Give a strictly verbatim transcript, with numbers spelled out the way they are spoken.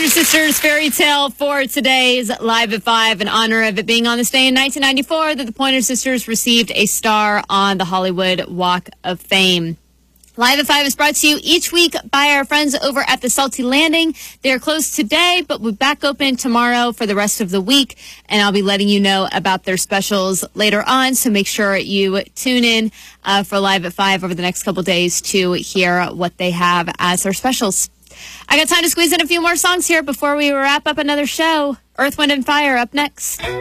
Pointer Sisters fairy tale for today's Live at five in honor of it being on this day in nineteen ninety-four that the Pointer Sisters received a star on the Hollywood Walk of Fame. Live at five is brought to you each week by our friends over at the Salty Landing. They're closed today, but we're back open tomorrow for the rest of the week, and I'll be letting you know about their specials later on, so make sure you tune in uh, for Live at five over the next couple days to hear what they have as their specials. I got time to squeeze in a few more songs here before we wrap up another show. Earth, Wind, and Fire up next.